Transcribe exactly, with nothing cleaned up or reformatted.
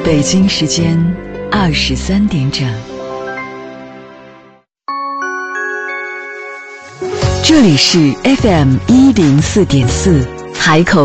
北京时间二十三点整。这里是 F M 一零四点四海口